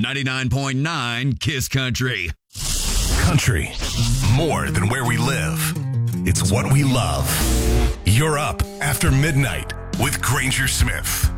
99.9 Kiss Country. Country, more than where we live. It's what we love. You're up after midnight with Granger Smith.